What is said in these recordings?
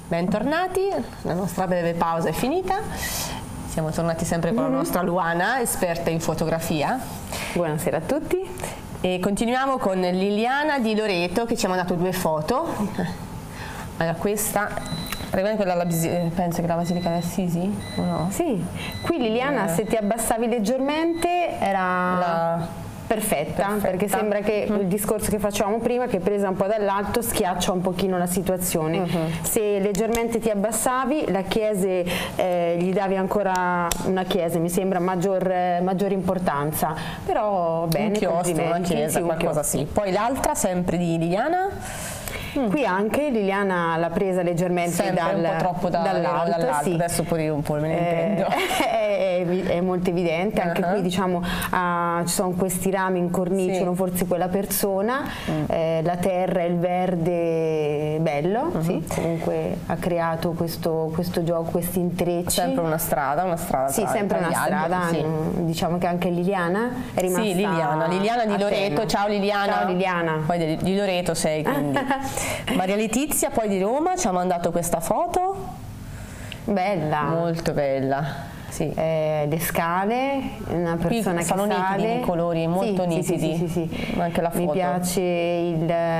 Bentornati, la nostra breve pausa è finita. Siamo tornati sempre con la nostra Luana, esperta in fotografia. Buonasera a tutti. E continuiamo con Liliana di Loreto che ci ha mandato 2 foto. Allora, questa penso che la Basilica di Assisi, o no? Sì, qui Liliana se ti abbassavi leggermente era perfetta, perché sembra che il discorso che facevamo prima, che presa un po' dall'alto schiaccia un pochino la situazione. Se leggermente ti abbassavi, la chiese gli davi ancora una chiesa, mi sembra maggior importanza, però bene, un chiostro, una chiesa, qualcosa sì. Poi l'altra sempre di Liliana. Qui anche Liliana l'ha presa leggermente un po' troppo dall'alto, sì. Adesso pure un po' me ne intendo. È molto evidente, anche qui diciamo ci sono questi rami incorniciano forse quella persona, la terra e il verde bello, sì, comunque ha creato questo gioco, questi intrecci. Sempre una strada sì, sempre una strada, sì. Diciamo che anche Liliana è rimasta. Sì, Liliana di Loreto, ciao Liliana. Ciao Liliana. Poi di Loreto sei, quindi. Maria Letizia poi di Roma ci ha mandato questa foto. Bella. Molto bella. Sì. Le scale, una persona che sale. Nitidi, i colori molto nitidi. Sì. Anche la foto. Mi piace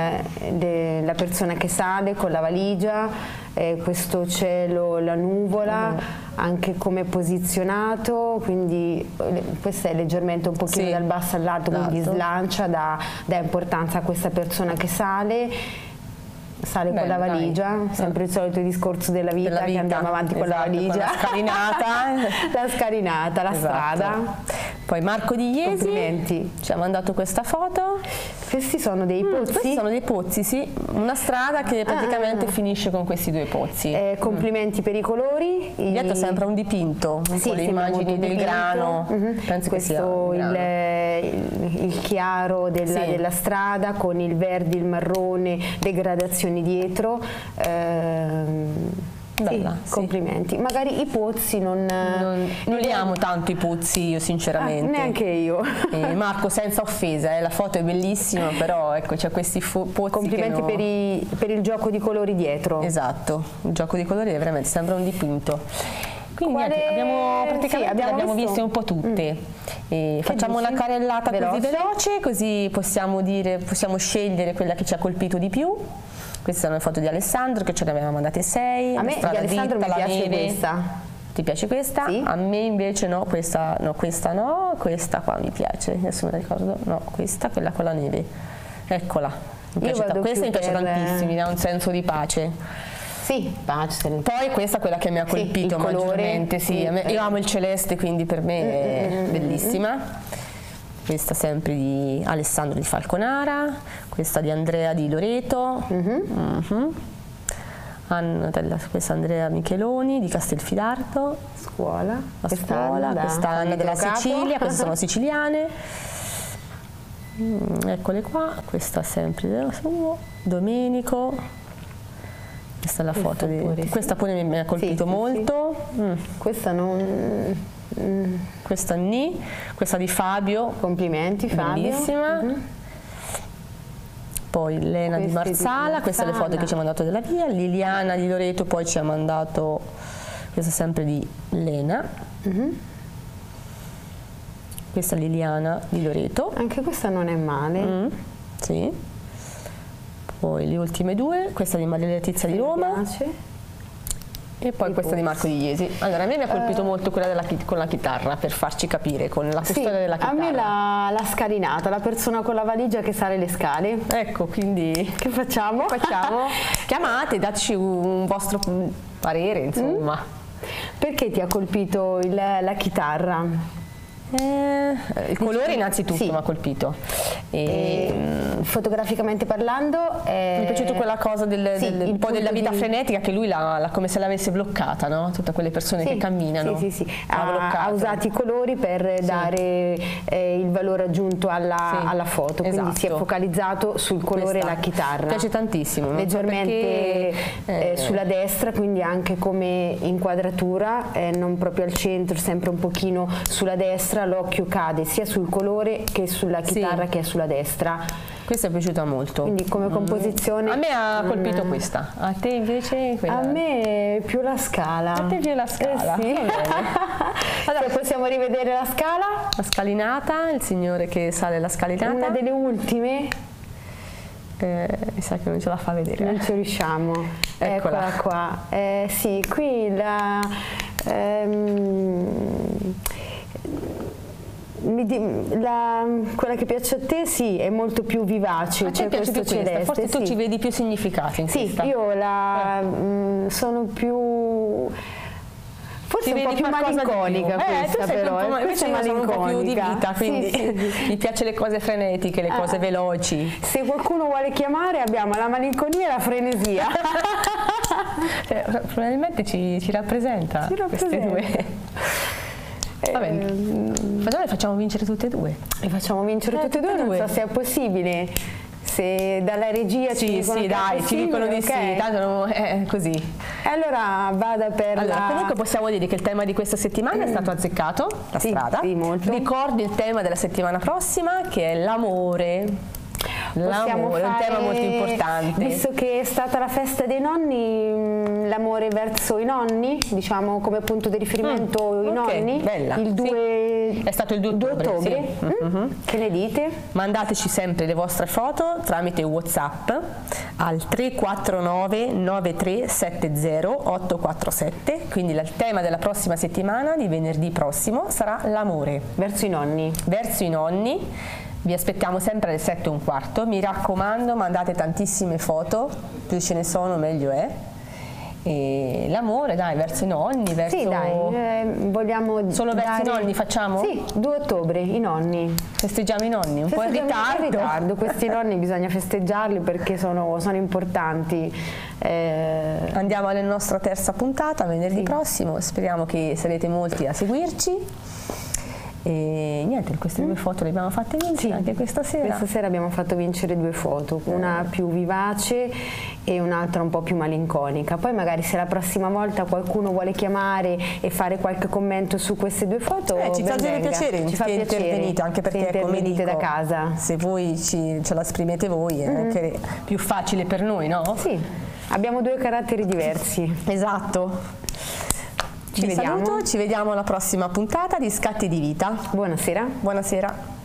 la persona che sale con la valigia, questo cielo, la nuvola, anche come è posizionato, quindi questo è leggermente un pochino dal basso all'alto, quindi slancia, dà importanza a questa persona che sale con la valigia, sempre il solito discorso della vita, che andiamo avanti con la valigia, la scarinata, la strada. Poi Marco di Iesi ci ha mandato questa foto. Questi sono dei pozzi? Questi sono dei pozzi, sì, una strada che praticamente finisce con questi 2 pozzi. Complimenti per i colori. Dietro sempre un dipinto, un po' le immagini del grano. Penso che sia il chiaro della strada con il verde, il marrone, le gradazioni dietro. Bella, complimenti. Magari i pozzi non li amo tanto, i pozzi, io sinceramente. Neanche io. Marco, senza offesa, la foto è bellissima, però ecco, c'è questi pozzi. Complimenti per il gioco di colori dietro. Esatto, il gioco di colori è veramente sembra un dipinto. Quindi abbiamo viste un po' tutte. Facciamo una carrellata così veloce, così possiamo scegliere quella che ci ha colpito di più. Queste sono le foto di Alessandro, che ce ne aveva mandate 6. A me di Alessandro mi piace questa. Ti piace questa? Sì. A me invece no, questa no, questa qua mi piace, adesso me la ricordo, no, quella con la neve. Eccola, questa mi piace tantissimo, mi dà un senso di pace. Sì, pace. Poi questa è quella che mi ha colpito maggiormente, io amo il celeste, quindi per me è bellissima. Questa sempre di Alessandro di Falconara, questa di Andrea di Loreto, questa Andrea Micheloni di Castelfidardo, questa Anna della Sicilia, queste sono siciliane. Eccole qua, questa sempre della sua, Domenico. Questa è la foto questa pure mi ha colpito molto. Questa non questa questa di Fabio, complimenti Fabio, bellissima. Poi Lena di Marsala, queste sono le foto che ci ha mandato della via. Liliana di Loreto poi ci ha mandato questa sempre di Lena. Questa è Liliana di Loreto, anche questa non è male. sì. Poi le ultime 2, questa di Maria Letizia di Roma. E poi questa di Marco di Iesi. Allora, a me mi ha colpito molto quella con la chitarra, per farci capire, con la custodia della chitarra. A me la scarinata, la persona con la valigia che sale le scale. Ecco, quindi che facciamo? Chiamate, dateci un vostro parere, insomma. Perché ti ha colpito la chitarra? Il colore innanzitutto mi ha colpito. Fotograficamente parlando mi è piaciuto quella cosa un po' della vita frenetica, che lui come se l'avesse bloccata, no? Tutte quelle persone che camminano. Ha usato i colori per dare il valore aggiunto alla foto, quindi si è focalizzato sul colore e la chitarra. Mi piace tantissimo, leggermente sulla destra, quindi anche come inquadratura, non proprio al centro, sempre un pochino sulla destra. L'occhio cade sia sul colore che sulla chitarra che è sulla destra. Questa è piaciuta molto. Quindi come composizione... A me ha colpito questa, a te invece quella? A me più la scala. A te più la scala? Sì. Allora possiamo rivedere la scala? La scalinata, il signore che sale la scalinata. Una delle ultime. Mi sa che non ce la fa vedere. Non ci riusciamo. Eccola qua. Sì, qui quella che piace a te sì, è molto più vivace, c'è questo celeste. Forse tu sì. ci vedi più significati in questa. Sì, io sono più... Forse un po' più malinconica questa, però questa è malinconica. Un po' più di vita, quindi sì. Mi piace le cose frenetiche, le cose veloci. Se qualcuno vuole chiamare abbiamo la malinconia e la frenesia. Probabilmente ci rappresenta queste due. Va bene, allora le facciamo vincere tutte e due. Le facciamo vincere tutte e due, non so se è possibile. Se dalla regia ci dicono sì, dai, ci dicono di sì, tanto è così. E allora vada per Comunque possiamo dire che il tema di questa settimana è stato azzeccato, la strada. Sì, molto. Ricordi il tema della settimana prossima, che è l'amore. L'amore è un tema molto importante. Visto che è stata la festa dei nonni, l'amore verso i nonni, diciamo come punto di riferimento i nonni. Bella. È stato il 2 ottobre. Sì. Che ne dite? Mandateci sempre le vostre foto tramite WhatsApp al 349 9370 847. Quindi il tema della prossima settimana, di venerdì prossimo, sarà l'amore. Verso i nonni. Verso i nonni. Vi aspettiamo sempre alle 7:15, mi raccomando, mandate tantissime foto, più ce ne sono meglio è. E l'amore, dai, verso i nonni, verso... Sì, dai, vogliamo solo verso i nonni facciamo? Sì, 2 ottobre, i nonni. Festeggiamo i nonni, un po' in ritardo. Questi nonni bisogna festeggiarli perché sono importanti. Andiamo alla nostra terza puntata, venerdì prossimo, speriamo che sarete molti a seguirci. E niente, queste due foto le abbiamo fatte vincere anche questa sera. Questa sera abbiamo fatto vincere 2 foto, una più vivace e un'altra un po' più malinconica. Poi magari se la prossima volta qualcuno vuole chiamare e fare qualche commento su queste 2 foto, ci fa piacere che intervenite, anche perché come dico, da casa. Se voi ce la esprimete voi è anche più facile per noi, no? Sì, abbiamo 2 caratteri diversi. Esatto. Ci vediamo alla prossima puntata di Scatti di Vita. Buonasera. Buonasera.